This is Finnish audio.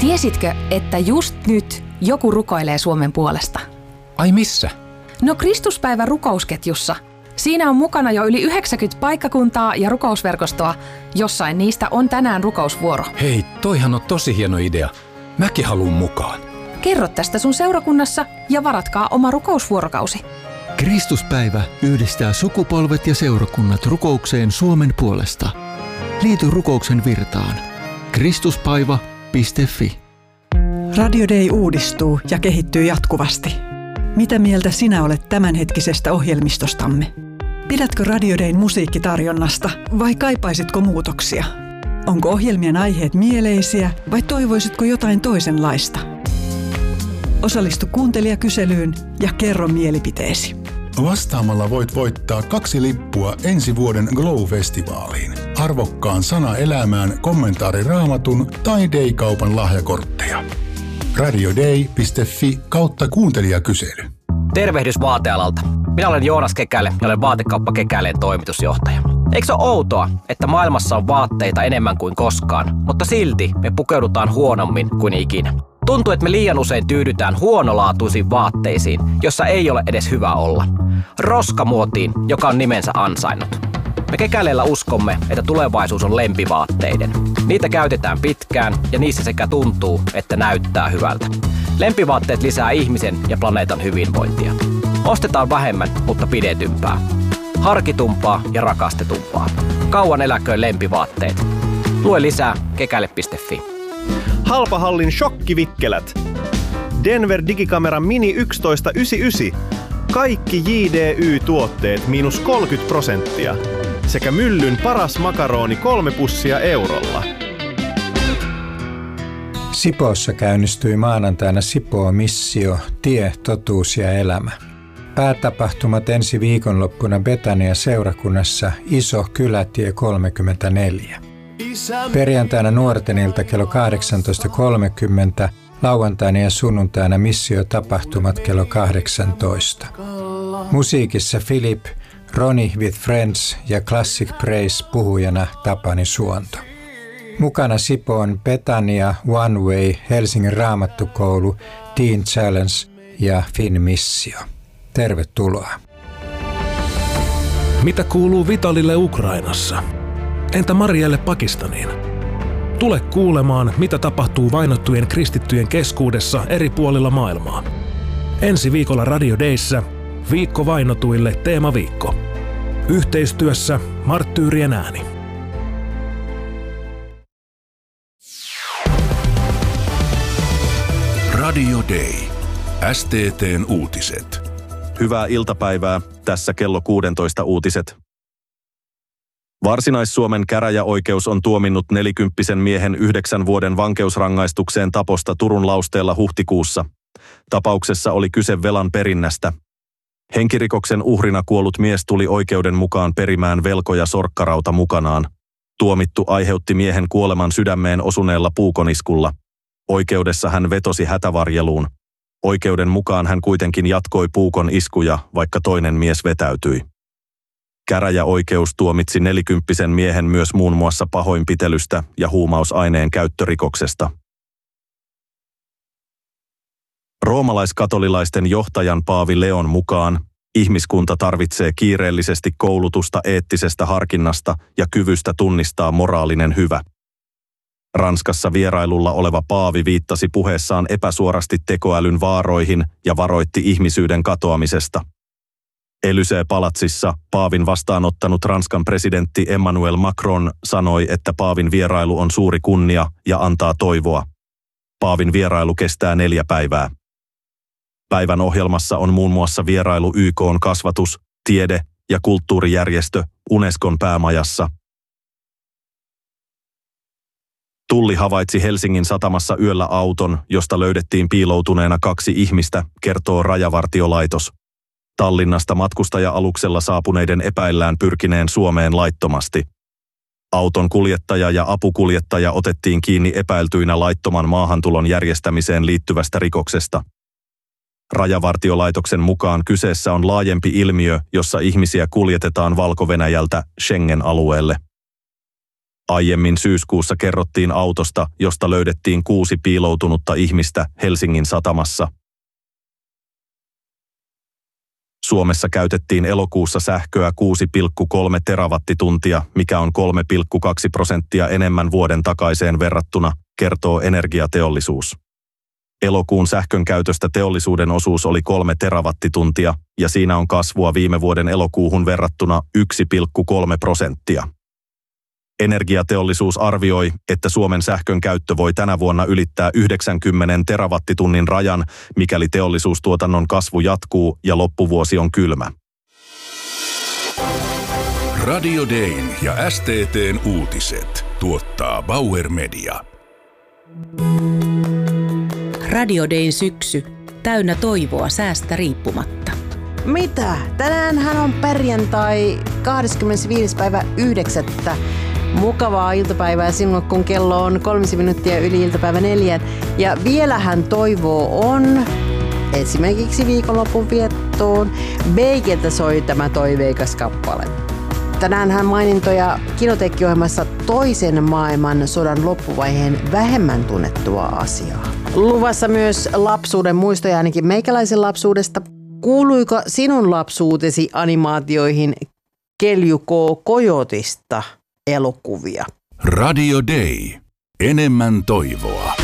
Tiesitkö, että just nyt joku rukoilee Suomen puolesta? Ai missä? No Kristuspäivän rukousketjussa. Siinä on mukana jo yli 90 paikkakuntaa ja rukousverkostoa. Jossain niistä on tänään rukousvuoro. Hei, toihan on tosi hieno idea. Mäkin haluun mukaan. Kerro tästä sun seurakunnassa ja varatkaa oma rukousvuorokausi. Kristuspäivä yhdistää sukupolvet ja seurakunnat rukoukseen Suomen puolesta. Liity rukouksen virtaan. Kristuspaiva.fi. Radio Day uudistuu ja kehittyy jatkuvasti. Mitä mieltä sinä olet tämänhetkisestä ohjelmistostamme? Pidätkö Radio Dayn musiikkitarjonnasta vai kaipaisitko muutoksia? Onko ohjelmien aiheet mieleisiä vai toivoisitko jotain toisenlaista? Osallistu kuuntelijakyselyyn ja kerro mielipiteesi. Vastaamalla voit voittaa 2 lippua ensi vuoden Glow-festivaaliin, arvokkaan Sana elämään kommentaari Raamatun tai Day-kaupan lahjakortteja. radioday.fi/kuuntelijakysely. Tervehdys vaatealalta. Minä olen Joonas Kekäle ja olen Vaatekauppa Kekäleen toimitusjohtaja. Eikö se ole outoa, että maailmassa on vaatteita enemmän kuin koskaan, mutta silti me pukeudutaan huonommin kuin ikinä? Tuntuu, että me liian usein tyydytään huonolaatuisiin vaatteisiin, jossa ei ole edes hyvä olla. Roskamuotiin, joka on nimensä ansainnut. Me Kekäleellä uskomme, että tulevaisuus on lempivaatteiden. Niitä käytetään pitkään ja niissä sekä tuntuu, että näyttää hyvältä. Lempivaatteet lisää ihmisen ja planeetan hyvinvointia. Ostetaan vähemmän, mutta pidetympää. Harkitumpaa ja rakastetumpaa. Kauan eläköön lempivaatteet. Lue lisää kekäle.fi. Halpahallin shokkivikkelät. Denver Digikamera Mini 1199. Kaikki JDY-tuotteet -30%. Sekä Myllyn paras makaroni 3 pussia eurolla. Sipoossa käynnistyi maanantaina Sipoo-missio Tie, totuus ja elämä. Päätapahtumat ensi viikonloppuna Betania-seurakunnassa Iso Kylätie 34. Perjantaina nuortenilta kello 18.30, lauantaina ja sunnuntaina missiotapahtumat kello 18. Musiikissa Philip, Ronnie with Friends ja Classic Praise puhujana Tapani Suonto. Mukana Sipoon Betania, One Way, Helsingin Raamattukoulu, Teen Challenge ja Finn Missio. Tervetuloa. Mitä kuuluu Vitalille Ukrainassa? Entä Marielle Pakistaniin? Tule kuulemaan, mitä tapahtuu vainottujen kristittyjen keskuudessa eri puolilla maailmaa. Ensi viikolla Radio Dayssä Viikko vainotuille teemaviikko. Yhteistyössä Marttyyrien ääni. Radio Day. STT:n uutiset. Hyvää iltapäivää. Tässä kello 16 uutiset. Varsinais-Suomen käräjäoikeus on tuominnut 40-vuotiaan miehen 9 vuoden vankeusrangaistukseen taposta Turun Lausteella huhtikuussa. Tapauksessa oli kyse velan perinnästä. Henkirikoksen uhrina kuollut mies tuli oikeuden mukaan perimään velkoja sorkkarauta mukanaan. Tuomittu aiheutti miehen kuoleman sydämeen osuneella puukoniskulla. Oikeudessa hän vetosi hätävarjeluun. Oikeuden mukaan hän kuitenkin jatkoi puukon iskuja, vaikka toinen mies vetäytyi. Käräjäoikeus tuomitsi 40-vuotiaan miehen myös muun muassa pahoinpitelystä ja huumausaineen käyttörikoksesta. Roomalaiskatolilaisten johtajan Paavi Leon mukaan ihmiskunta tarvitsee kiireellisesti koulutusta eettisestä harkinnasta ja kyvystä tunnistaa moraalinen hyvä. Ranskassa vierailulla oleva paavi viittasi puheessaan epäsuorasti tekoälyn vaaroihin ja varoitti ihmisyyden katoamisesta. Élysée-palatsissa paavin vastaanottanut Ranskan presidentti Emmanuel Macron sanoi, että paavin vierailu on suuri kunnia ja antaa toivoa. Paavin vierailu kestää 4 päivää. Päivän ohjelmassa on muun muassa vierailu YK:n kasvatus-, tiede- ja kulttuurijärjestö Unescon päämajassa. Tulli havaitsi Helsingin satamassa yöllä auton, josta löydettiin piiloutuneena 2 ihmistä, kertoo Rajavartiolaitos. Tallinnasta matkustaja-aluksella saapuneiden epäillään pyrkineen Suomeen laittomasti. Auton kuljettaja ja apukuljettaja otettiin kiinni epäiltyinä laittoman maahantulon järjestämiseen liittyvästä rikoksesta. Rajavartiolaitoksen mukaan kyseessä on laajempi ilmiö, jossa ihmisiä kuljetetaan Valko-Venäjältä Schengen-alueelle. Aiemmin syyskuussa kerrottiin autosta, josta löydettiin 6 piiloutunutta ihmistä Helsingin satamassa. Suomessa käytettiin elokuussa sähköä 6,3 terawattituntia, mikä on 3,2% enemmän vuoden takaiseen verrattuna, kertoo Energiateollisuus. Elokuun sähkön käytöstä teollisuuden osuus oli 3 terawattituntia, ja siinä on kasvua viime vuoden elokuuhun verrattuna 1,3%. Energiateollisuus arvioi, että Suomen sähkön käyttö voi tänä vuonna ylittää 90 terawattitunnin rajan, mikäli teollisuustuotannon kasvu jatkuu ja loppuvuosi on kylmä. Radio Dayn ja STT:n uutiset tuottaa Bauer Media. Radio Dayn syksy, täynnä toivoa säästä riippumatta. Mitä? Tänäänhän on perjantai 25.9. Mukavaa iltapäivää sinulle, kun kello on 3 minuuttia yli iltapäivä 4. Ja vielähän toivoo on esimerkiksi viikonlopun viettoon. Beigeltä soi tämä toiveikas kappale. Tänäänhän mainintoja Kinoteekki-ohjelmassa toisen maailmansodan loppuvaiheen vähemmän tunnettua asiaa. Luvassa myös lapsuuden muistoja, ainakin meikäläisen lapsuudesta. Kuuluiko sinun lapsuutesi animaatioihin Kelju K. Kojotista elokuvia? Radio Day. Enemmän toivoa.